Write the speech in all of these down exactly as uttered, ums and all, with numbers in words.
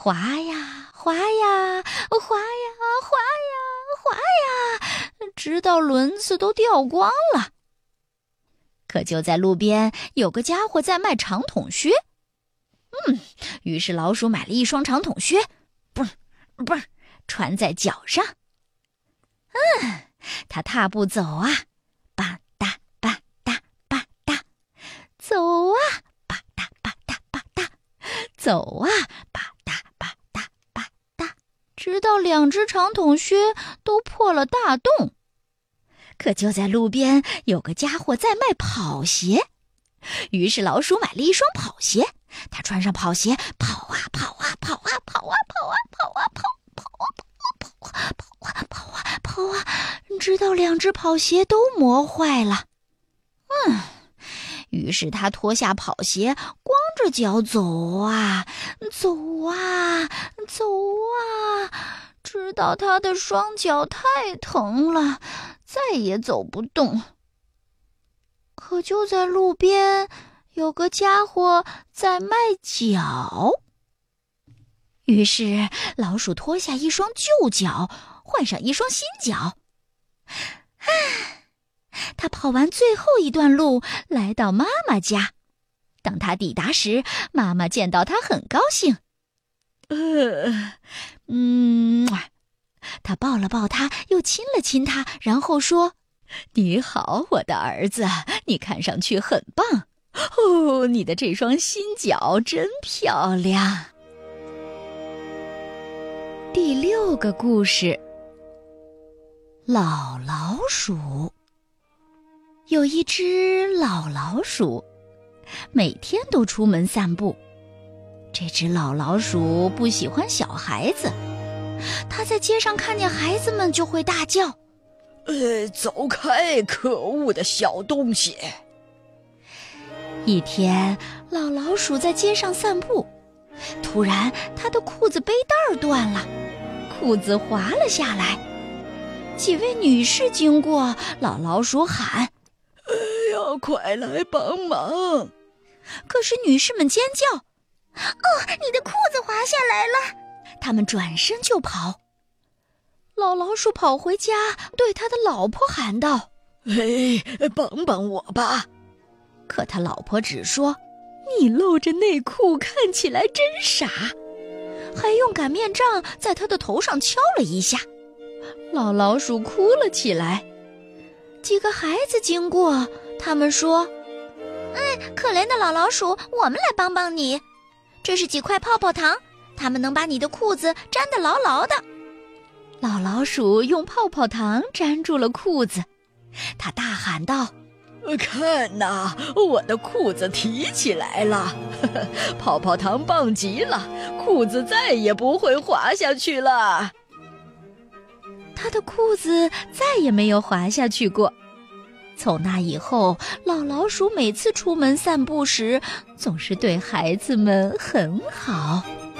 滑呀滑呀滑呀滑呀滑呀，直到轮子都掉光了。可就在路边有个家伙在卖长筒靴，嗯，于是老鼠买了一双长筒靴，嘣嘣，穿在脚上。嗯，他踏步走啊，吧嗒吧嗒吧嗒，走啊，吧嗒吧嗒吧嗒，走啊，吧嗒吧嗒吧嗒，直到两只长筒靴都破了大洞。可就在路边有个家伙在卖跑鞋，于是老鼠买了一双跑鞋，他穿上跑鞋，跑啊跑啊跑啊跑啊跑啊跑啊跑跑啊跑啊跑啊跑啊跑啊跑啊，直到两只跑鞋都磨坏了。嗯，于是他脱下跑鞋，光着脚走啊走啊走啊，直到他的双脚太疼了，再也走不动。可就在路边有个家伙在卖脚，于是老鼠脱下一双旧脚，换上一双新脚。他跑完最后一段路，来到妈妈家。当他抵达时，妈妈见到他很高兴。呃，嗯，他抱了抱他，又亲了亲他，然后说：你好，我的儿子，你看上去很棒。哦，你的这双新脚真漂亮。第六个故事，老老鼠。有一只老老鼠，每天都出门散步。这只老老鼠不喜欢小孩子，它在街上看见孩子们就会大叫： 呃，走开，可恶的小东西！ 一天，老老鼠在街上散步，突然它的裤子背带断了，裤子滑了下来。几位女士经过，老老鼠喊： 哎呀，快来帮忙！ 可是女士们尖叫：哦，你的裤子滑下来了！她们转身就跑。老老鼠跑回家，对他的老婆喊道： 哎，帮帮我吧！ 可他老婆只说：你露着内裤看起来真傻，还用擀面杖在他的头上敲了一下。老老鼠哭了起来。几个孩子经过，他们说：哎，可怜的老老鼠，我们来帮帮你。这是几块泡泡糖，它们能把你的裤子粘得牢牢的。老老鼠用泡泡糖粘住了裤子，他大喊道： 看哪，我的裤子提起来了，呵呵，泡泡糖棒极了，裤子再也不会滑下去了。 他的裤子再也没有滑下去过。从那以后，老老鼠每次出门散步时，总是对孩子们很好。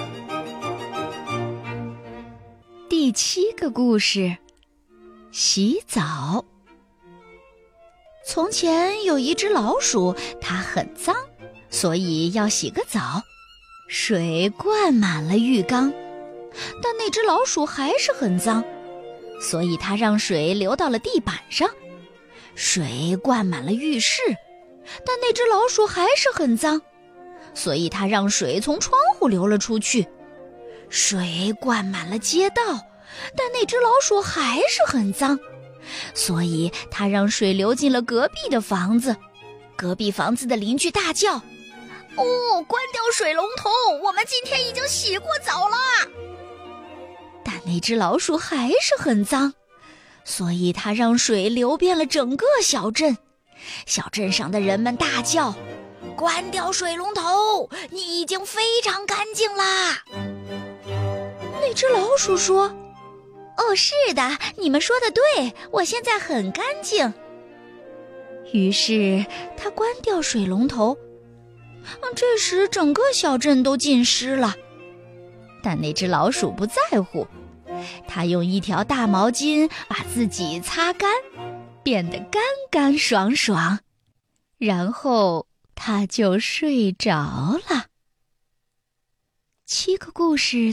第七个故事，洗澡。从前有一只老鼠，它很脏，所以要洗个澡。水灌满了浴缸，但那只老鼠还是很脏，所以它让水流到了地板上。水灌满了浴室，但那只老鼠还是很脏，所以它让水从窗户流了出去。水灌满了街道，但那只老鼠还是很脏，所以它让水流进了隔壁的房子。隔壁房子的邻居大叫：哦，关掉水龙头，我们今天已经洗过澡了。但那只老鼠还是很脏，所以它让水流遍了整个小镇。小镇上的人们大叫：关掉水龙头，你已经非常干净啦。那只老鼠说：哦，是的，你们说的对，我现在很干净。于是他关掉水龙头，这时整个小镇都浸湿了。但那只老鼠不在乎，它用一条大毛巾把自己擦干，变得干干爽爽，然后它就睡着了。七个故事